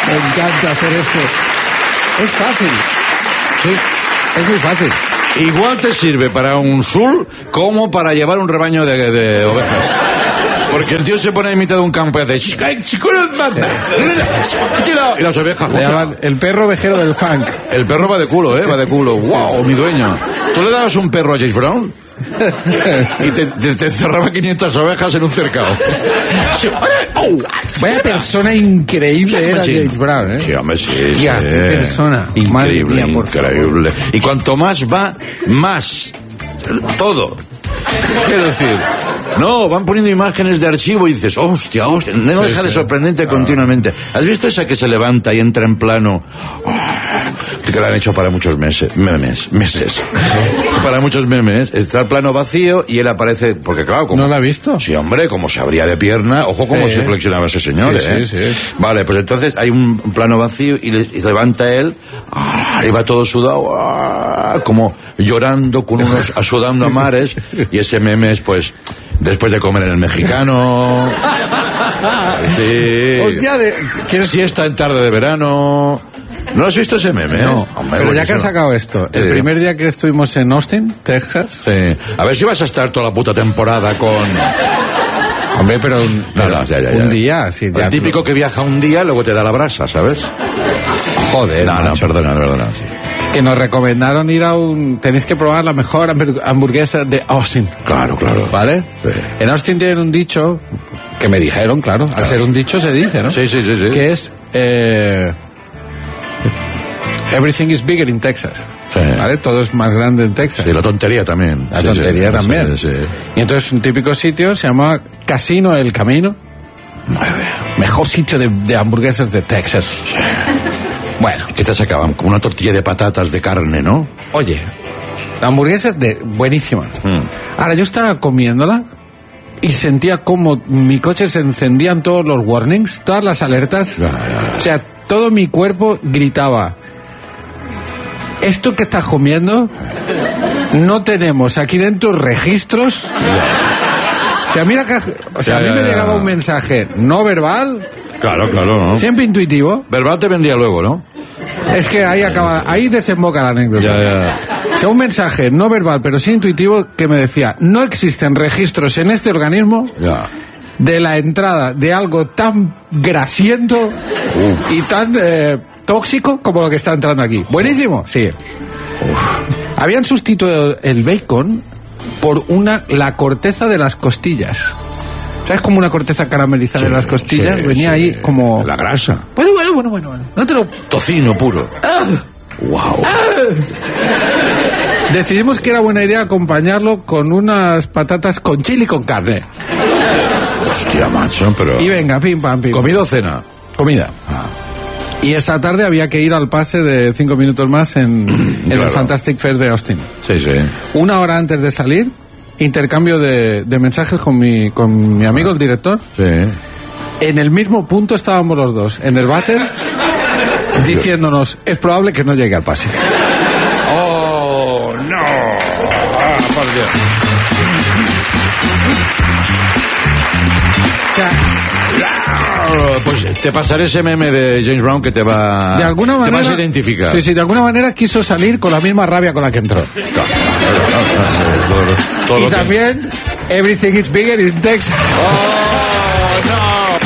Me encanta hacer esto. Es fácil. Sí, es muy fácil. Igual te sirve para un sul como para llevar un rebaño de ovejas. Porque el tío se pone en mitad de un campo y hace... Y las ovejas... Le llaman el perro ovejero del funk. El perro va de culo, va de culo. ¡Wow, mi dueño! ¿Tú le dabas un perro a James Brown? Y te cerraba 500 ovejas en un cercado. Vaya persona increíble era James Brown, ¿eh? Sí, hombre, sí. Qué persona. Increíble, increíble. Y cuanto más va, más. Todo. Quiero decir... No, van poniendo imágenes de archivo y dices, hostia, no deja de sorprendente continuamente. ¿Has visto esa que se levanta y entra en plano? Que la han hecho para muchos meses. Para muchos memes. Está el plano vacío y él aparece, porque claro, como... ¿No la has visto? Sí, hombre, como se abría de pierna, ojo cómo se flexionaba ese señor, Sí. Vale, pues entonces hay un plano vacío y levanta él, y va todo sudado, como llorando con unos, sudando a mares, y ese meme es pues... Después de comer en el mexicano. Sí. Siesta en tarde de verano. ¿No has visto ese meme? No, hombre, pero ya que has sacado esto, el primer día que estuvimos en Austin, Texas. Sí. A ver si vas a estar toda la puta temporada con... Hombre, pero un día. Sí, el típico que viaja un día, luego te da la brasa, ¿sabes? Joder. No, perdona. Sí. Que nos recomendaron ir a tenéis que probar la mejor hamburguesa de Austin. Claro. ¿Vale? Sí. En Austin tienen un dicho, que me dijeron, claro. Al ser un dicho se dice, ¿no? Sí. Que es... everything is bigger in Texas. Sí. ¿Vale? Todo es más grande en Texas. Sí, la tontería también. La tontería también. Sí. Y entonces un típico sitio se llama Casino El Camino. Mejor sitio de hamburguesas de Texas. Sí. Bueno. ¿Qué te sacaban? Como una tortilla de patatas de carne, ¿no? Oye, la hamburguesa es buenísima. Ahora, yo estaba comiéndola y sentía como mi coche se encendían todos los warnings, todas las alertas. O sea, todo mi cuerpo gritaba: esto que estás comiendo, no tenemos aquí dentro registros. O sea, mira que... O sea, a mí me llegaba un mensaje no verbal... Claro, ¿no? Siempre intuitivo. Verbal te vendría luego, ¿no? Es que ahí desemboca la anécdota. O sea, un mensaje no verbal, pero sí intuitivo, que me decía: no existen registros en este organismo de la entrada de algo tan grasiento y tan tóxico como lo que está entrando aquí. ¿Buenísimo? Sí. Habían sustituido el bacon por la corteza de las costillas. ¿Sabes? Como una corteza caramelizada de las costillas. Venía ahí como... La grasa. Bueno. No te lo... Tocino puro. Wow. Decidimos que era buena idea acompañarlo con unas patatas con chili con carne. Hostia, macho, pero... Y venga, pim, pam, pim. ¿Comida o cena? Comida. Y esa tarde había que ir al pase de 5 minutos más en el Fantastic Fair de Austin. Sí. Una hora antes de salir... Intercambio de mensajes con mi amigo el director. Sí. En el mismo punto estábamos los dos, en el váter, diciéndonos: es probable que no llegue al pase. ¡Oh, no! Por Dios. O sea, pues te pasaré ese meme de James Brown que te va... De alguna manera... Te vas a identificar. Sí, de alguna manera quiso salir con la misma rabia con la que entró. Todo y también, everything is bigger in Texas. ¡Oh, no!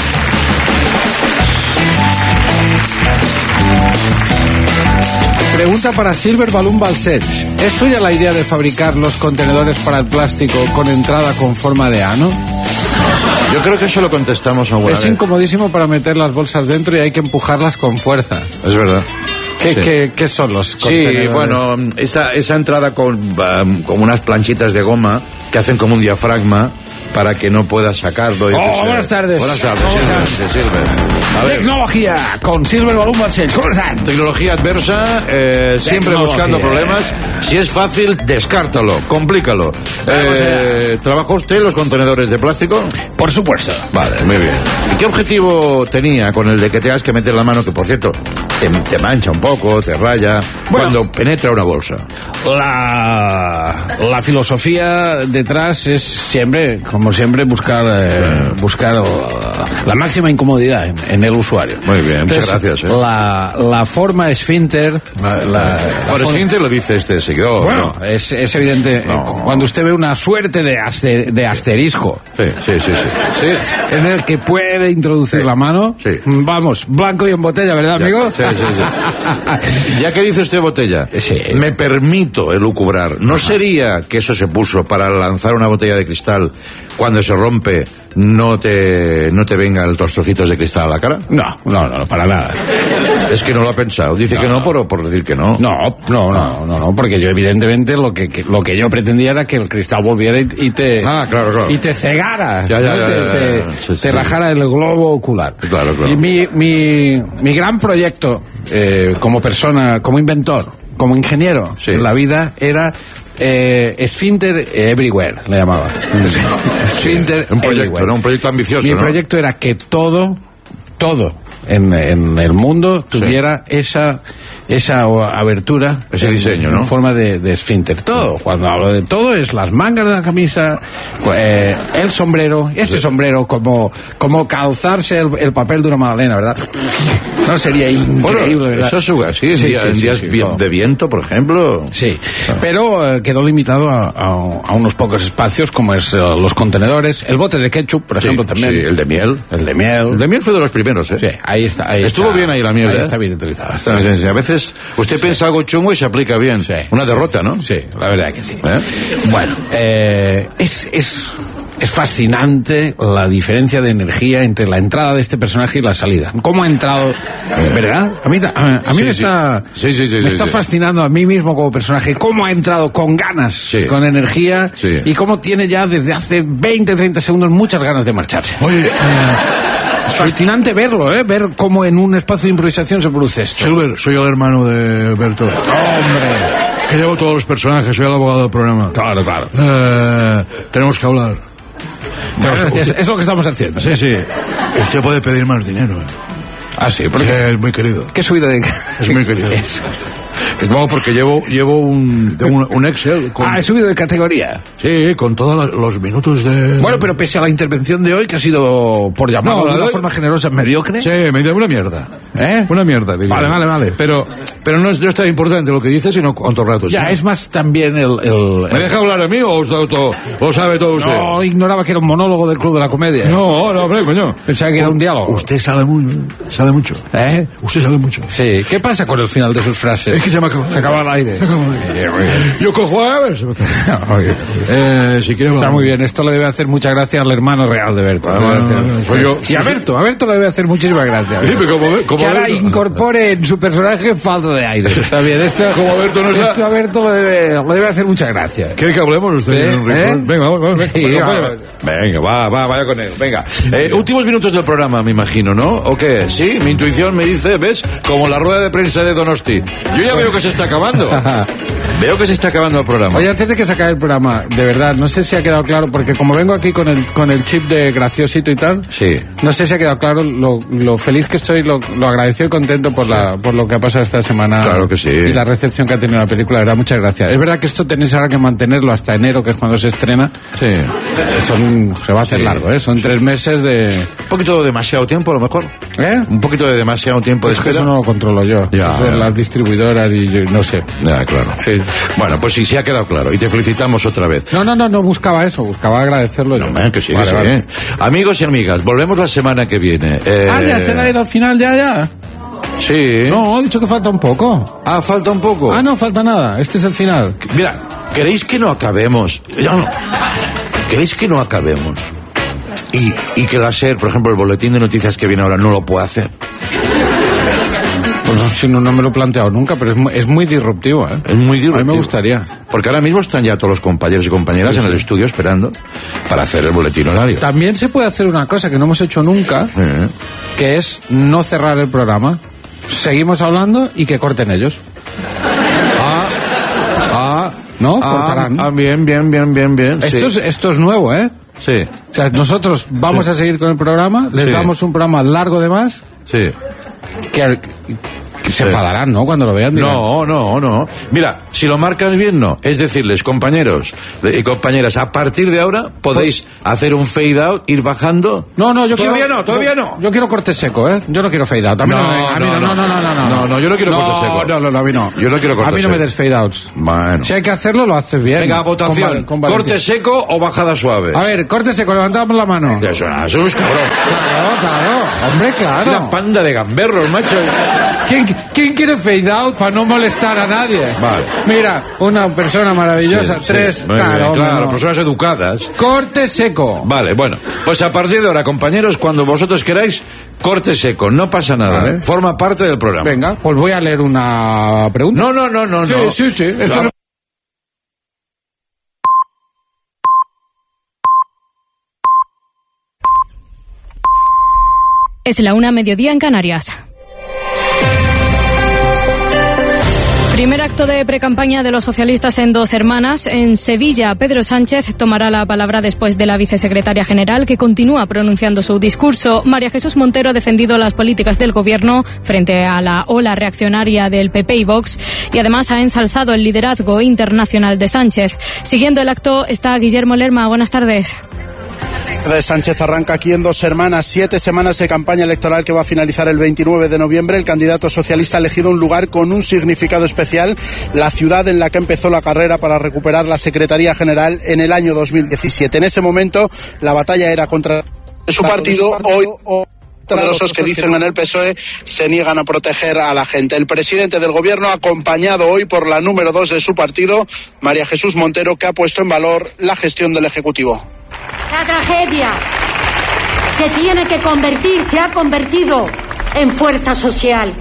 Pregunta para Silver Balloon Balsech. ¿Es suya la idea de fabricar los contenedores para el plástico con entrada con forma de ano? Yo creo que eso lo contestamos alguna vez. Es incomodísimo para meter las bolsas dentro y hay que empujarlas con fuerza. Es verdad. ¿Qué son los contenedores? Sí, bueno, esa entrada con unas planchitas de goma que hacen como un diafragma para que no puedas sacarlo. Buenas tardes. Buenas tardes, Silver. Tecnología con Silver Balloon Balsech. ¿Cómo están? Tecnología adversa, siempre buscando problemas. Si es fácil, descártalo, complícalo. ¿Trabaja usted los contenedores de plástico? Por supuesto. Vale, muy bien. ¿Y qué objetivo tenía con el de que tengas que meter la mano? Que, por cierto, te mancha un poco, te raya, cuando penetra una bolsa. La filosofía detrás es siempre, como siempre, buscar la máxima incomodidad en el usuario. Muy bien, entonces, muchas gracias. La forma esfínter... Por esfínter lo dice este seguidor. Bueno, ¿no? es evidente. Cuando usted ve una suerte de asterisco, sí, en el que puede introducir la mano, vamos, blanco y en botella, ¿verdad, amigo? Sí. Ya que dice usted botella, me permito elucubrar. ¿No sería que eso se puso para lanzar una botella de cristal cuando se rompe? ¿No te vengan los trocitos de cristal a la cara? No, para nada. Es que no lo ha pensado. Dice que no por decir que no. No, porque yo evidentemente lo que yo pretendía era que el cristal volviera y te... claro. Y te cegara. Te rajara el globo ocular. Claro. Y mi gran proyecto como persona, como inventor, como ingeniero en la vida era... Esfínter Everywhere le llamaba. Esfínter un proyecto, Everywhere. ¿no? Un proyecto ambicioso. Mi proyecto era que todo en el mundo tuviera esa abertura, ese diseño, ¿no? En forma de esfínter. Todo, cuando hablo de todo, es las mangas de la camisa, el sombrero, sombrero como calzarse el papel de una magdalena, ¿verdad? No sería increíble, ¿verdad? Eso es así, en días de viento, por ejemplo. Sí, pero quedó limitado a unos pocos espacios, como es los contenedores, el bote de ketchup, por ejemplo, también. Sí, el de miel. El de miel fue de los primeros, ¿eh? Sí, ahí está. Estuvo bien ahí la miel, Está bien utilizada. A veces usted piensa algo chungo y se aplica bien. Sí. Una derrota, ¿no? Sí, la verdad que sí. Bueno, es fascinante la diferencia de energía entre la entrada de este personaje y la salida. ¿Cómo ha entrado? ¿Verdad? A mí me está fascinando a mí mismo como personaje. ¿Cómo ha entrado con ganas, con energía? Y cómo tiene ya desde hace 20, 30 segundos muchas ganas de marcharse. Oye, es fascinante verlo, ver cómo en un espacio de improvisación se produce esto. Silver, soy el hermano de Alberto. ¡Hombre! Que llevo todos los personajes, soy el abogado del programa. Claro. Tenemos que hablar. Es lo que estamos haciendo. Sí. Usted puede pedir más dinero. Ah, sí, porque es muy querido. ¿Qué subida de...? Es muy querido. No, porque llevo un Excel con... he subido de categoría. Sí, con todos los minutos de... Bueno, pero pese a la intervención de hoy, que ha sido, por llamarlo de una forma generosa, mediocre. Sí, una mierda. Una mierda, diría. Vale. Pero no es tan importante lo que dice, sino cuántos ratos. Ya, es más también ¿Me deja hablar a mí o sabe todo usted? No, ignoraba que era un monólogo del Club de la Comedia. No, hombre, coño. Pensaba que era un diálogo. Usted sabe mucho. Usted sabe mucho. Sí. ¿Qué pasa con el final de sus frases? Es que se acaba el aire. Yo cojo a ver. Si quiere, está muy bien. Esto le debe hacer mucha gracia al hermano real de Berto. Soy yo. Y a Berto le debe hacer muchísimas gracias. Sí, pero como que ahora incorpore en su personaje falta de aire. Está bien. Esto a Berto le debe hacer mucha gracia. ¿Quiere que hablemos usted? Venga, vamos. Venga, vaya con él. Venga. Últimos minutos del programa, me imagino, ¿no? ¿O qué? Sí, mi intuición me dice, ¿ves? Como la rueda de prensa de Donosti. Yo ya veo que se está acabando. Veo que se está acabando el programa. Oye, antes de que se acabe el programa, de verdad, no sé si ha quedado claro, porque como vengo aquí con el chip de graciosito y tal, no sé si ha quedado claro lo feliz que estoy, lo agradecido y contento por lo que ha pasado esta semana. Claro que sí. Y la recepción que ha tenido la película, de verdad, muchas gracias. Es verdad que esto tenéis ahora que mantenerlo hasta enero, que es cuando se estrena. Sí. Se va a hacer largo, Son 3 meses de... Un poquito demasiado tiempo, a lo mejor. Un poquito de demasiado tiempo de espera. Eso no lo controlo yo. Son las distribuidoras y yo no sé. Ya, claro. Sí. Bueno, pues sí ha quedado claro. Y te felicitamos otra vez. No buscaba eso. Buscaba agradecerlo. Que sí, vale. Amigos y amigas, volvemos la semana que viene. Ya será ir al final ya. Sí. No, he dicho que falta un poco. ¿Falta un poco? No falta nada. Este es el final. Mira, ¿queréis que no acabemos? ¿Queréis que no acabemos? Y que la SER, por ejemplo, el boletín de noticias que viene ahora no lo puede hacer. Pues si no me lo he planteado nunca, pero es muy disruptivo, Es muy disruptivo. A mí me gustaría. Porque ahora mismo están ya todos los compañeros y compañeras en el estudio esperando para hacer el boletín horario. También se puede hacer una cosa que no hemos hecho nunca, que es no cerrar el programa. Seguimos hablando y que corten ellos. ¿No? Cortarán. Bien. Esto es nuevo, Sí. O sea, nosotros vamos a seguir con el programa, les damos un programa largo de más. Sí. Se enfadarán, ¿no? Cuando lo vean. Dirán. No. Mira, si lo marcas bien, no. Es decirles, compañeros y compañeras, a partir de ahora podéis hacer un fade out, ir bajando. No, yo todavía quiero... no. Yo quiero corte seco, ¿eh? Yo no quiero fade out. A mí No, yo no quiero corte seco. No, a mí no. Yo no quiero corte seco. A mí no me des fade outs. Bueno. Si hay que hacerlo, lo haces bien. Venga, votación. ¿Corte seco o bajada suave? A ver, corte seco, levantamos la mano. Eso es Jesús, cabrón. Claro. Hombre, claro. Una panda de gamberros, macho. ¿Quién quiere fade out para no molestar a nadie? Vale. Mira, una persona maravillosa, Sí, tres. sí. Claro, personas educadas. Corte seco. Vale, bueno. Pues a partir de ahora, compañeros, cuando vosotros queráis, corte seco. No pasa nada, Vale. Forma parte del programa. Venga, pues voy a leer una pregunta. No. Sí. Esto Claro. Es la 1:00 en Canarias. Primer acto de precampaña de los socialistas en Dos Hermanas. En Sevilla, Pedro Sánchez tomará la palabra después de la vicesecretaria general, que continúa pronunciando su discurso. María Jesús Montero ha defendido las políticas del gobierno frente a la ola reaccionaria del PP y Vox, y además ha ensalzado el liderazgo internacional de Sánchez. Siguiendo el acto está Guillermo Lerma. Buenas tardes. Sánchez arranca aquí en Dos Hermanas, 7 semanas de campaña electoral que va a finalizar el 29 de noviembre. El candidato socialista ha elegido un lugar con un significado especial, la ciudad en la que empezó la carrera para recuperar la Secretaría General en el año 2017. En ese momento la batalla era contra su partido. Hoy poderosos que dicen en el PSOE se niegan a proteger a la gente. El presidente del gobierno, acompañado hoy por la número 2 de su partido, María Jesús Montero, que ha puesto en valor la gestión del Ejecutivo. La tragedia se ha convertido en fuerza social,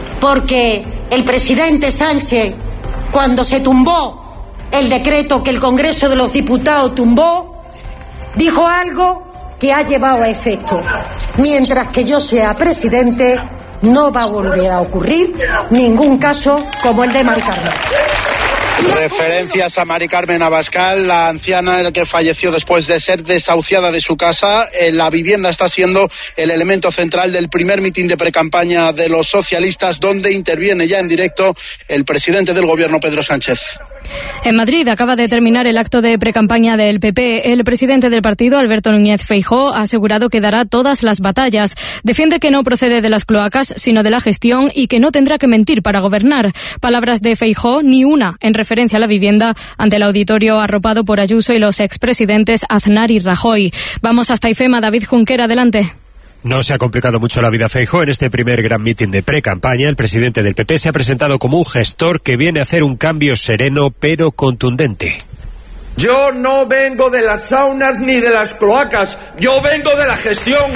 porque el presidente Sánchez, cuando se tumbó el decreto que el Congreso de los Diputados tumbó, dijo algo que ha llevado a efecto. Mientras que yo sea presidente, no va a volver a ocurrir ningún caso como el de Mari Carmen. Referencias a Mari Carmen Abascal, la anciana que falleció después de ser desahuciada de su casa. La vivienda está siendo el elemento central del primer mitin de precampaña de los socialistas, donde interviene ya en directo el presidente del gobierno, Pedro Sánchez. En Madrid acaba de terminar el acto de precampaña del PP. El presidente del partido, Alberto Núñez Feijóo, ha asegurado que dará todas las batallas. Defiende que no procede de las cloacas, sino de la gestión, y que no tendrá que mentir para gobernar. Palabras de Feijóo, ni una en referencia a la vivienda, ante el auditorio arropado por Ayuso y los expresidentes Aznar y Rajoy. Vamos hasta IFEMA. David Junquera, adelante. No se ha complicado mucho la vida a Feijóo. En este primer gran mitin de precampaña, el presidente del PP se ha presentado como un gestor que viene a hacer un cambio sereno pero contundente. Yo no vengo de las saunas ni de las cloacas, yo vengo de la gestión,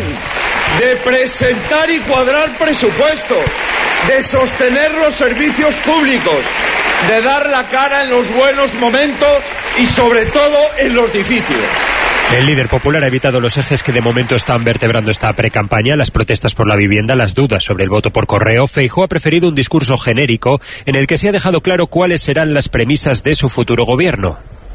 de presentar y cuadrar presupuestos, de sostener los servicios públicos, de dar la cara en los buenos momentos y sobre todo en los difíciles. El líder popular ha evitado los ejes que de momento están vertebrando esta precampaña: las protestas por la vivienda, las dudas sobre el voto por correo. Feijóo ha preferido un discurso genérico en el que se ha dejado claro cuáles serán las premisas de su futuro gobierno.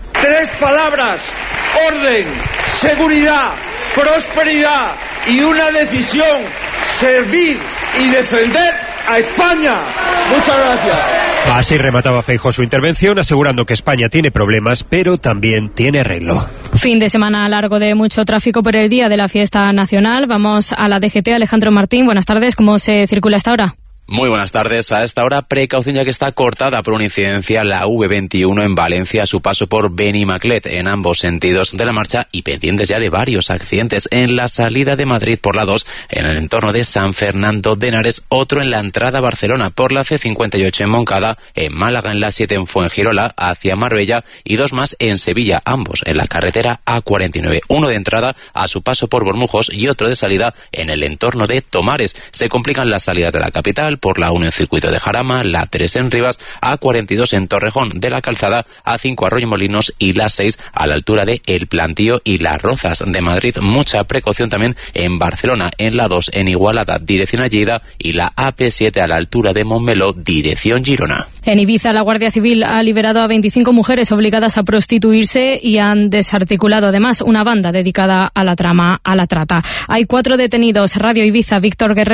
3 palabras: orden, seguridad, prosperidad y una decisión: servir y defender a España. Muchas gracias. Así remataba Feijóo su intervención, asegurando que España tiene problemas, pero también tiene arreglo. Fin de semana largo de mucho tráfico por el día de la fiesta nacional. Vamos a la DGT. Alejandro Martín, buenas tardes. ¿Cómo se circula hasta ahora? Muy buenas tardes. A esta hora, precaución ya que está cortada por una incidencia la V21 en Valencia a su paso por Benimaclet en ambos sentidos de la marcha, y pendientes ya de varios accidentes en la salida de Madrid por la 2 en el entorno de San Fernando de Henares, otro en la entrada a Barcelona por la C58 en Moncada, en Málaga en la 7 en Fuengirola hacia Marbella, y 2 más en Sevilla, ambos en la carretera A49, uno de entrada a su paso por Bormujos y otro de salida en el entorno de Tomares. Se complican las salidas de la capital por la 1 en Circuito de Jarama, la 3 en Rivas, A42 en Torrejón de la Calzada, A5 Arroyomolinos y la 6 a la altura de El Plantío y Las Rozas de Madrid. Mucha precaución también en Barcelona, en la 2 en Igualada, dirección a Lleida, y la AP7 a la altura de Montmeló, dirección Girona. En Ibiza, la Guardia Civil ha liberado a 25 mujeres obligadas a prostituirse y han desarticulado además una banda dedicada a la trata. Hay 4 detenidos. Radio Ibiza, Víctor Guerrero.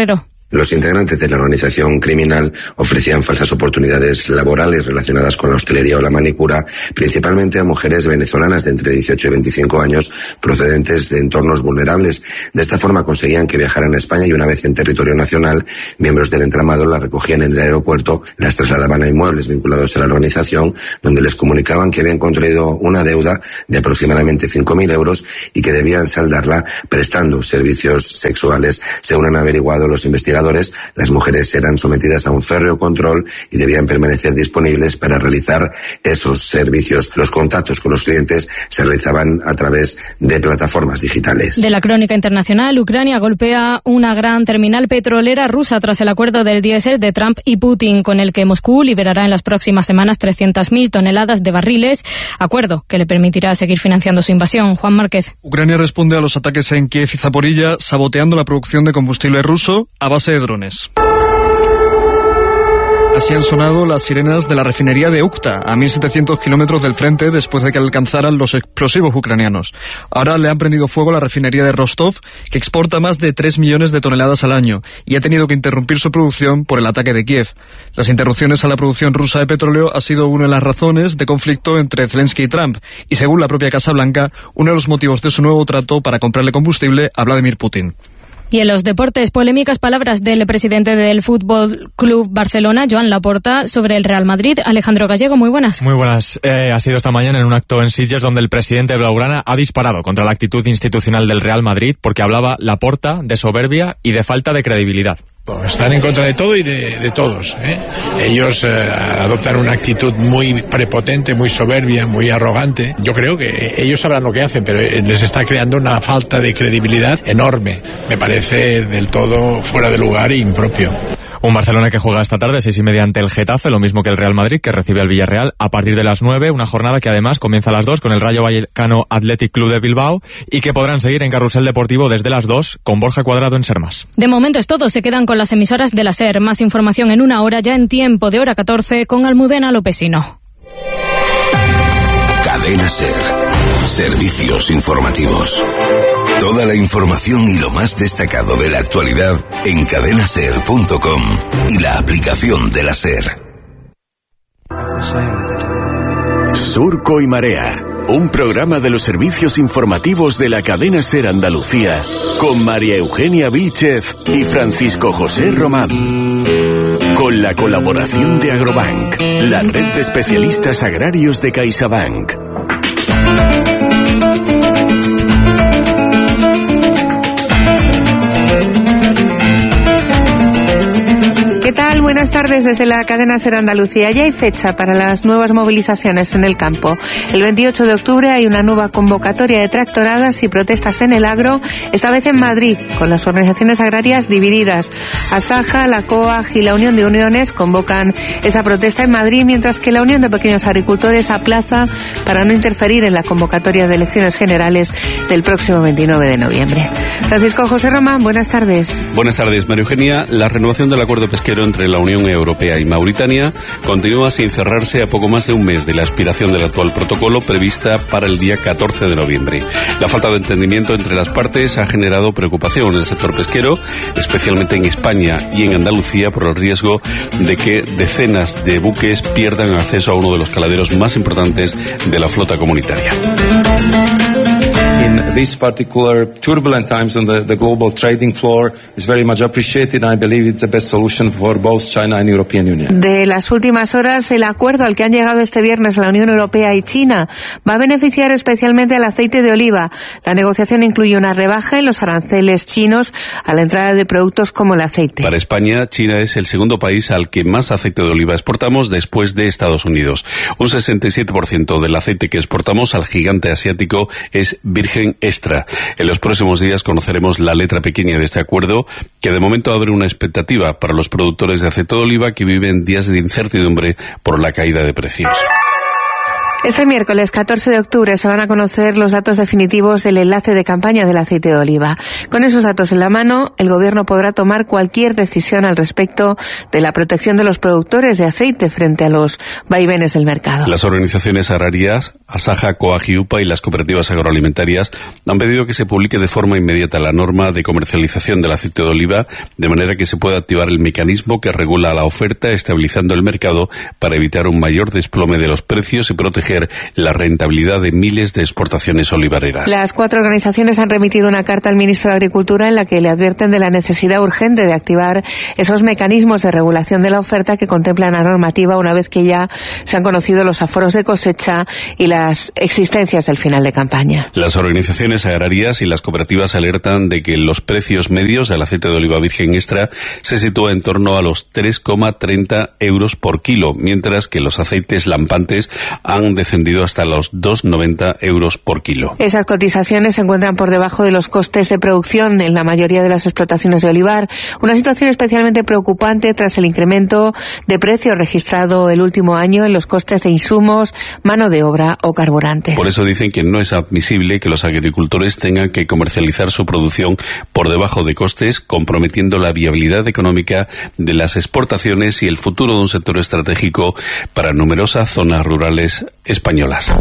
Los integrantes de la organización criminal ofrecían falsas oportunidades laborales relacionadas con la hostelería o la manicura, principalmente a mujeres venezolanas de entre 18 y 25 años procedentes de entornos vulnerables. De esta forma conseguían que viajaran a España y una vez en territorio nacional, miembros del entramado las recogían en el aeropuerto, las trasladaban a inmuebles vinculados a la organización, donde les comunicaban que habían contraído una deuda de aproximadamente 5.000 euros y que debían saldarla prestando servicios sexuales. Según han averiguado los investigadores, las mujeres eran sometidas a un férreo control y debían permanecer disponibles para realizar esos servicios. Los contactos con los clientes se realizaban a través de plataformas digitales. De la crónica internacional, Ucrania golpea una gran terminal petrolera rusa tras el acuerdo del diésel de Trump y Putin, con el que Moscú liberará en las próximas semanas 300.000 toneladas de barriles, acuerdo que le permitirá seguir financiando su invasión. Juan Márquez. Ucrania responde a los ataques en Kiev y Zaporilla, saboteando la producción de combustible ruso a base de drones. Así han sonado las sirenas de la refinería de Ukta, a 1.700 kilómetros del frente, después de que alcanzaran los explosivos ucranianos. Ahora le han prendido fuego a la refinería de Rostov, que exporta más de 3 millones de toneladas al año, y ha tenido que interrumpir su producción por el ataque de Kiev. Las interrupciones a la producción rusa de petróleo ha sido una de las razones de conflicto entre Zelensky y Trump, y según la propia Casa Blanca, uno de los motivos de su nuevo trato para comprarle combustible a Vladimir Putin. Y en los deportes, polémicas palabras del presidente del Fútbol Club Barcelona, Joan Laporta, sobre el Real Madrid. Alejandro Gallego, muy buenas. Muy buenas. Ha sido esta mañana en un acto en Sitges donde el presidente blaugrana ha disparado contra la actitud institucional del Real Madrid porque hablaba Laporta de soberbia y de falta de credibilidad. Están en contra de todo y de todos, ¿eh? Ellos adoptan una actitud muy prepotente, muy soberbia, muy arrogante. Yo creo que ellos sabrán lo que hacen, pero les está creando una falta de credibilidad enorme. Me parece del todo fuera de lugar e impropio. Un Barcelona que juega esta tarde 6:30 ante el Getafe, lo mismo que el Real Madrid, que recibe al Villarreal a partir de las 9, una jornada que además comienza a las 2 con el Rayo Vallecano Athletic Club de Bilbao y que podrán seguir en Carrusel Deportivo desde las 2 con Borja Cuadrado en Sermas. De momento es todo, se quedan con las emisoras de la SER. Más información en una hora, ya en tiempo de hora 14, con Almudena Lopesino. Cadena SER. Servicios informativos. Toda la información y lo más destacado de la actualidad en cadenaser.com y la aplicación de la SER. Surco y Marea, un programa de los servicios informativos de la cadena SER Andalucía, con María Eugenia Vílchez y Francisco José Román. Con la colaboración de Agrobank, la red de especialistas agrarios de CaixaBank. ¿Qué tal? Buenas tardes desde la cadena SER Andalucía. Ya hay fecha para las nuevas movilizaciones en el campo. El 28 de octubre hay una nueva convocatoria de tractoradas y protestas en el agro, esta vez en Madrid, con las organizaciones agrarias divididas. Asaja, la COAG y la Unión de Uniones convocan esa protesta en Madrid, mientras que la Unión de Pequeños Agricultores aplaza para no interferir en la convocatoria de elecciones generales del próximo 29 de noviembre. Francisco José Román, buenas tardes. Buenas tardes, María Eugenia. La renovación del acuerdo pesquero entre la Unión Europea y Mauritania continúa sin cerrarse a poco más de un mes de la expiración del actual protocolo prevista para el día 14 de noviembre. La falta de entendimiento entre las partes ha generado preocupación en el sector pesquero, especialmente en España y en Andalucía, por el riesgo de que decenas de buques pierdan acceso a uno de los caladeros más importantes de la flota comunitaria. In these particular turbulent times on the global trading floor is very much appreciated, and I believe it's the best solution for both China and European Union. De las últimas horas, el acuerdo al que han llegado este viernes la Unión Europea y China va a beneficiar especialmente al aceite de oliva. La negociación incluye una rebaja en los aranceles chinos a la entrada de productos como el aceite. Para España, China es el segundo país al que más aceite de oliva exportamos después de Estados Unidos. Un 67% del aceite que exportamos al gigante asiático es virgen extra. En los próximos días conoceremos la letra pequeña de este acuerdo, que de momento abre una expectativa para los productores de aceite de oliva que viven días de incertidumbre por la caída de precios. Este miércoles 14 de octubre se van a conocer los datos definitivos del enlace de campaña del aceite de oliva. Con esos datos en la mano, el Gobierno podrá tomar cualquier decisión al respecto de la protección de los productores de aceite frente a los vaivenes del mercado. Las organizaciones agrarias, Asaja, Coag y UPA y las cooperativas agroalimentarias han pedido que se publique de forma inmediata la norma de comercialización del aceite de oliva, de manera que se pueda activar el mecanismo que regula la oferta, estabilizando el mercado para evitar un mayor desplome de los precios y proteger la rentabilidad de miles de exportaciones olivareras. Las 4 organizaciones han remitido una carta al ministro de Agricultura en la que le advierten de la necesidad urgente de activar esos mecanismos de regulación de la oferta que contempla la normativa una vez que ya se han conocido los aforos de cosecha y las existencias del final de campaña. Las organizaciones agrarias y las cooperativas alertan de que los precios medios del aceite de oliva virgen extra se sitúan en torno a los 3,30 euros por kilo, mientras que los aceites lampantes han descendido hasta los 2,90 euros por kilo. Esas cotizaciones se encuentran por debajo de los costes de producción en la mayoría de las explotaciones de olivar, una situación especialmente preocupante tras el incremento de precios registrado el último año en los costes de insumos, mano de obra o carburantes. Por eso dicen que no es admisible que los agricultores tengan que comercializar su producción por debajo de costes, comprometiendo la viabilidad económica de las exportaciones y el futuro de un sector estratégico para numerosas zonas rurales españolas.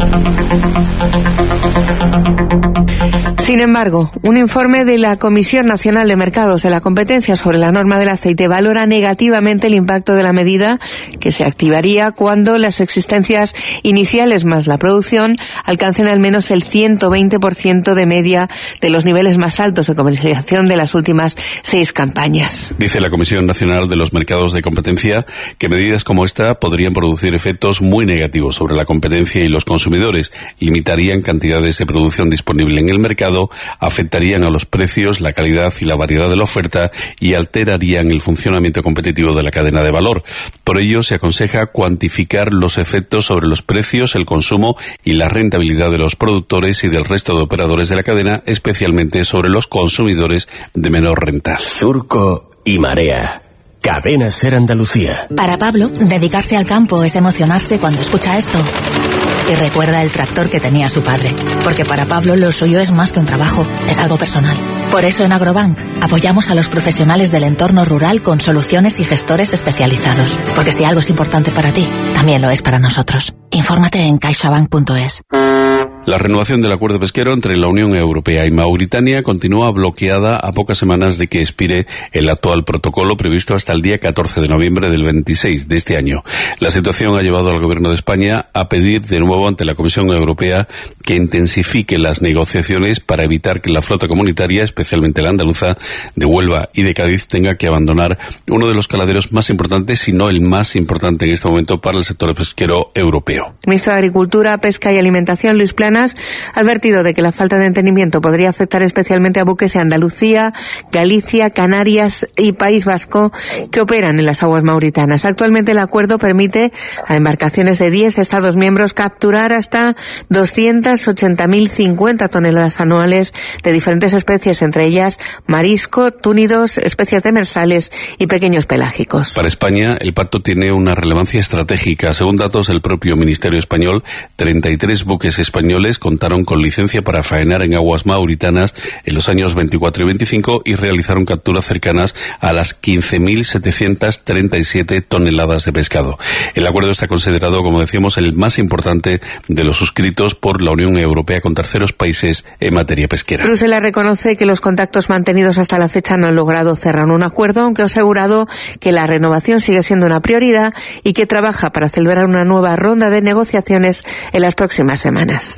Sin embargo, un informe de la Comisión Nacional de Mercados de la Competencia sobre la norma del aceite valora negativamente el impacto de la medida, que se activaría cuando las existencias iniciales más la producción alcancen al menos el 120% de media de los niveles más altos de comercialización de las últimas 6 campañas. Dice la Comisión Nacional de los Mercados de Competencia que medidas como esta podrían producir efectos muy negativos sobre la competencia y los consumidores, limitarían cantidades de producción disponible en el mercado, afectarían a los precios, la calidad y la variedad de la oferta y alterarían el funcionamiento competitivo de la cadena de valor. Por ello, se aconseja cuantificar los efectos sobre los precios, el consumo y la rentabilidad de los productores y del resto de operadores de la cadena, especialmente sobre los consumidores de menor renta. Surco y Marea. Cadena Ser Andalucía. Para Pablo, dedicarse al campo es emocionarse cuando escucha esto. Y recuerda el tractor que tenía su padre. Porque para Pablo lo suyo es más que un trabajo, es algo personal. Por eso en Agrobank apoyamos a los profesionales del entorno rural con soluciones y gestores especializados. Porque si algo es importante para ti, también lo es para nosotros. Infórmate en caixabank.es. La renovación del acuerdo pesquero entre la Unión Europea y Mauritania continúa bloqueada a pocas semanas de que expire el actual protocolo previsto hasta el día 14 de noviembre del 26 de este año. La situación ha llevado al Gobierno de España a pedir de nuevo ante la Comisión Europea que intensifique las negociaciones para evitar que la flota comunitaria, especialmente la andaluza, de Huelva y de Cádiz, tenga que abandonar uno de los caladeros más importantes, si no el más importante en este momento para el sector pesquero europeo. El ministro de Agricultura, Pesca y Alimentación, Luis Planas, ha advertido de que la falta de entendimiento podría afectar especialmente a buques de Andalucía, Galicia, Canarias y País Vasco que operan en las aguas mauritanas. Actualmente el acuerdo permite a embarcaciones de 10 Estados miembros capturar hasta 280.050 toneladas anuales de diferentes especies, entre ellas marisco, túnidos, especies demersales y pequeños pelágicos. Para España, el pacto tiene una relevancia estratégica. Según datos del propio Ministerio Español, 33 buques españoles contaron con licencia para faenar en aguas mauritanas en los años 24 y 25 y realizaron capturas cercanas a las 15.737 toneladas de pescado. El acuerdo está considerado, como decíamos, el más importante de los suscritos por la Unión Europea con terceros países en materia pesquera. Bruselas reconoce que los contactos mantenidos hasta la fecha no han logrado cerrar un acuerdo, aunque ha asegurado que la renovación sigue siendo una prioridad y que trabaja para celebrar una nueva ronda de negociaciones en las próximas semanas.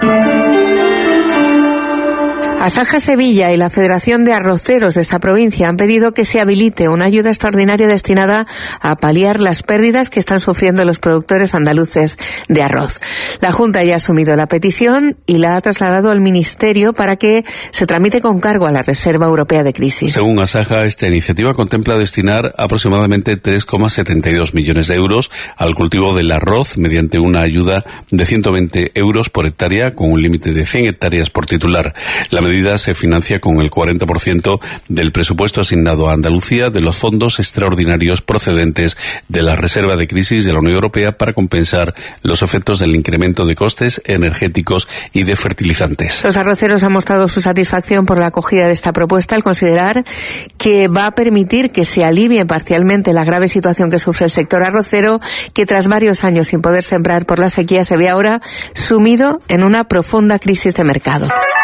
Asaja Sevilla y la Federación de Arroceros de esta provincia han pedido que se habilite una ayuda extraordinaria destinada a paliar las pérdidas que están sufriendo los productores andaluces de arroz. La Junta ya ha asumido la petición y la ha trasladado al Ministerio para que se tramite con cargo a la Reserva Europea de Crisis. Según Asaja, esta iniciativa contempla destinar aproximadamente 3,72 millones de euros al cultivo del arroz mediante una ayuda de 120 euros por hectárea con un límite de 100 hectáreas por titular. La medida se financia con el 40% del presupuesto asignado a Andalucía de los fondos extraordinarios procedentes de la Reserva de Crisis de la Unión Europea para compensar los efectos del incremento de costes energéticos y de fertilizantes. Los arroceros han mostrado su satisfacción por la acogida de esta propuesta al considerar que va a permitir que se alivie parcialmente la grave situación que sufre el sector arrocero, que tras varios años sin poder sembrar por la sequía se ve ahora sumido en una profunda crisis de mercado.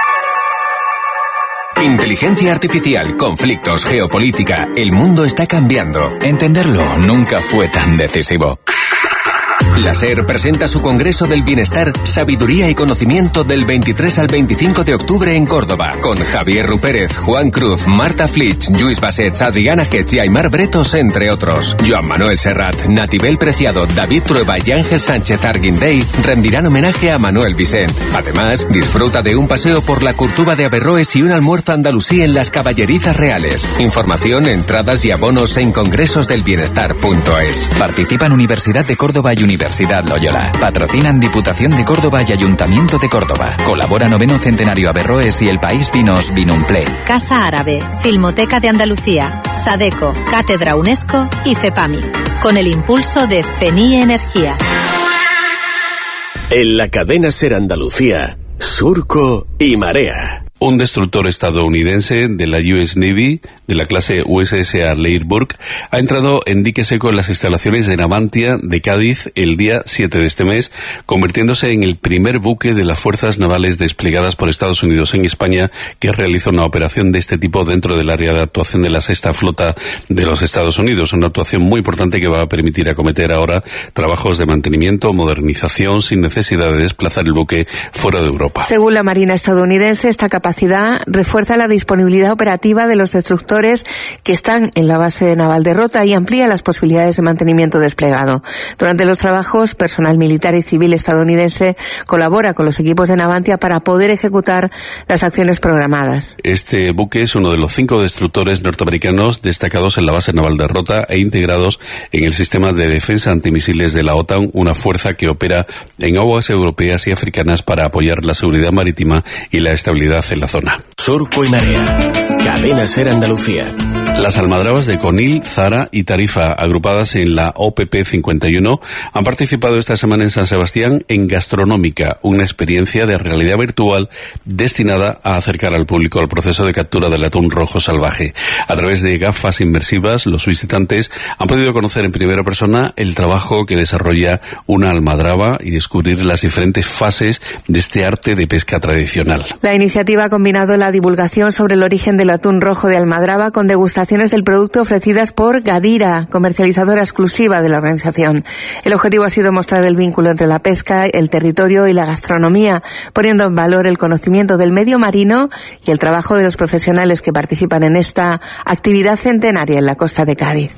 Inteligencia artificial, conflictos, geopolítica. El mundo está cambiando. Entenderlo nunca fue tan decisivo. La SER presenta su Congreso del Bienestar, Sabiduría y Conocimiento del 23 al 25 de octubre en Córdoba, con Javier Rupérez, Juan Cruz, Marta Flitsch, Lluís Bassets, Adriana Getz y Aymar Bretos, entre otros. Joan Manuel Serrat, Natibel Preciado, David Trueba y Ángel Sánchez Arguindey rendirán homenaje a Manuel Vicent. Además, disfruta de un paseo por la Curtuba de Averroes y un almuerzo andalusí en las Caballerizas Reales. Información, entradas y abonos en congresosdelbienestar.es. Participan Universidad de Córdoba y Universidad Loyola. Patrocinan Diputación de Córdoba y Ayuntamiento de Córdoba. Colabora 9º Centenario Averroes y El País Vinos Vinumplay. Casa Árabe, Filmoteca de Andalucía, Sadeco, Cátedra UNESCO y FEPAMIC. Con el impulso de FENI Energía. En la cadena SER Andalucía, Surco y Marea. Un destructor estadounidense de la US Navy, de la clase USS Leirburg, ha entrado en dique seco en las instalaciones de Navantia de Cádiz el día 7 de este mes, convirtiéndose en el primer buque de las fuerzas navales desplegadas por Estados Unidos en España que realiza una operación de este tipo dentro del área de actuación de la Sexta Flota de los Estados Unidos. Una actuación muy importante que va a permitir acometer ahora trabajos de mantenimiento, modernización, sin necesidad de desplazar el buque fuera de Europa. Según la Marina estadounidense, esta capacidad refuerza la disponibilidad operativa de los destructores que están en la base naval de Rota y amplía las posibilidades de mantenimiento desplegado. Durante los trabajos, personal militar y civil estadounidense colabora con los equipos de Navantia para poder ejecutar las acciones programadas. Este buque es uno de los 5 destructores norteamericanos destacados en la base naval de Rota e integrados en el sistema de defensa antimisiles de la OTAN, una fuerza que opera en aguas europeas y africanas para apoyar la seguridad marítima y la estabilidad en la zona. Surco y Marea. Cadena SER Andalucía. Las almadrabas de Conil, Zara y Tarifa, agrupadas en la OPP 51, han participado esta semana en San Sebastián en Gastronómica, una experiencia de realidad virtual destinada a acercar al público al proceso de captura del atún rojo salvaje. A través de gafas inmersivas, los visitantes han podido conocer en primera persona el trabajo que desarrolla una almadraba y descubrir las diferentes fases de este arte de pesca tradicional. La iniciativa ha combinado la divulgación sobre el origen del atún rojo de almadraba con degustaciones del producto ofrecidas por Gadira, comercializadora exclusiva de la organización. El objetivo ha sido mostrar el vínculo entre la pesca, el territorio y la gastronomía, poniendo en valor el conocimiento del medio marino y el trabajo de los profesionales que participan en esta actividad centenaria en la costa de Cádiz.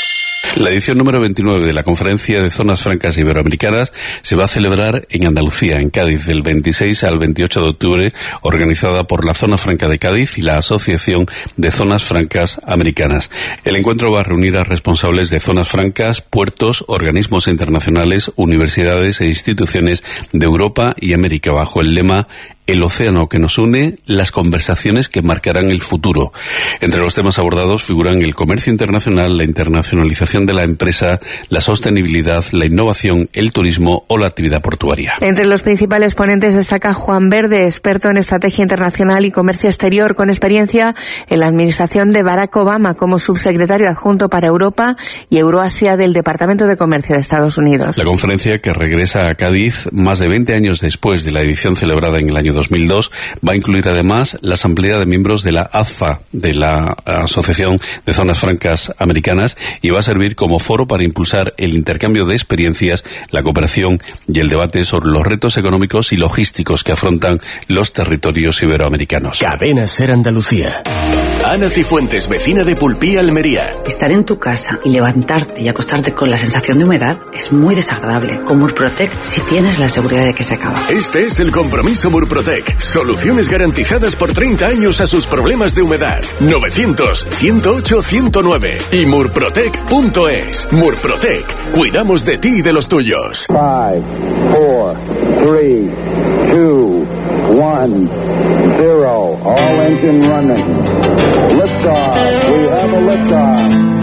La edición número 29 de la Conferencia de Zonas Francas Iberoamericanas se va a celebrar en Andalucía, en Cádiz, del 26 al 28 de octubre, organizada por la Zona Franca de Cádiz y la Asociación de Zonas Francas Americanas. El encuentro va a reunir a responsables de zonas francas, puertos, organismos internacionales, universidades e instituciones de Europa y América bajo el lema El océano que nos une, las conversaciones que marcarán el futuro. Entre los temas abordados figuran el comercio internacional, la internacionalización de la empresa, la sostenibilidad, la innovación, el turismo o la actividad portuaria. Entre los principales ponentes destaca Juan Verde, experto en estrategia internacional y comercio exterior, con experiencia en la administración de Barack Obama como subsecretario adjunto para Europa y Euroasia del Departamento de Comercio de Estados Unidos. La conferencia, que regresa a Cádiz más de 20 años después de la edición celebrada en el año 2002, va a incluir además la asamblea de miembros de la AZFA, de la Asociación de Zonas Francas Americanas, y va a servir como foro para impulsar el intercambio de experiencias, la cooperación y el debate sobre los retos económicos y logísticos que afrontan los territorios iberoamericanos. Cadena SER Andalucía. Ana Cifuentes, vecina de Pulpí, Almería. Estar en tu casa y levantarte y acostarte con la sensación de humedad es muy desagradable. Con Murprotec si tienes la seguridad de que se acaba. Este es el compromiso Murprotec. Soluciones garantizadas por 30 años a sus problemas de humedad. 900-108-109 y murprotec.es. Murprotec. Cuidamos de ti y de los tuyos. 5, 4, 3, 2, 1, 0. engine running. Liftoff. We have a liftoff.